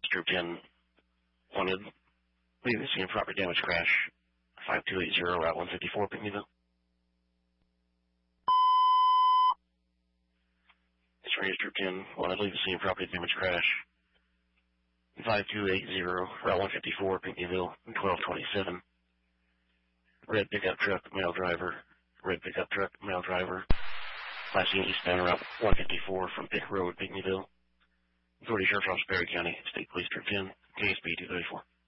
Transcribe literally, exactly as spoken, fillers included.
Troop ten wanted. Leave the scene of property damage crash. five two eight zero, Route one fifty-four, Pinckneyville. Rangers Troop ten wanted. Leave the scene of property damage crash. five two eight zero, Route one fifty-four, Pinckneyville, twelve twenty-seven. Red pickup truck, male driver. Red pickup truck, male driver. Last seen eastbound Route one fifty-four from Pick Road, Pinckneyville. Authority Sheriff's Office, Perry County, State Police Troop ten, K S B two thirty-four.